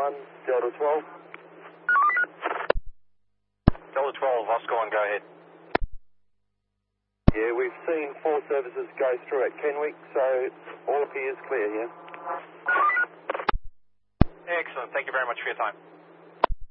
1, Delta 12. Delta 12, Oscar 1, go ahead. Yeah, we've seen 4 services go through at Kenwick, so all appears clear, yeah? Excellent. Thank you very much for your time.